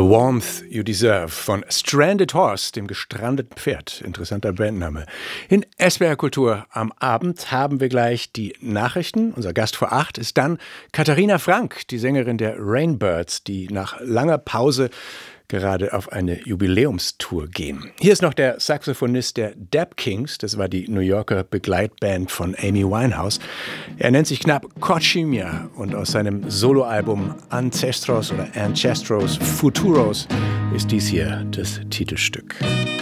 Warmth You Deserve von Stranded Horse, dem gestrandeten Pferd. Interessanter Bandname. In SWR Kultur am Abend haben wir gleich die Nachrichten. Unser Gast vor 8 ist dann Katharina Frank, die Sängerin der Rainbirds, die nach langer Pause gerade auf eine Jubiläumstour gehen. Hier ist noch der Saxophonist der Dap Kings, das war die New Yorker Begleitband von Amy Winehouse. Er nennt sich knapp Kochimia und aus seinem Soloalbum Ancestros oder Ancestros Futuros ist dies hier das Titelstück.